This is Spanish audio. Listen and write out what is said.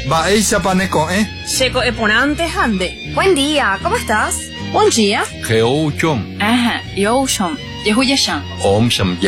Baeishapaneko, Seco eponante hande. Buen día, ¿cómo estás? Buen día. Geuchom, Ajá, yo son. Yehuyashan. Om Sham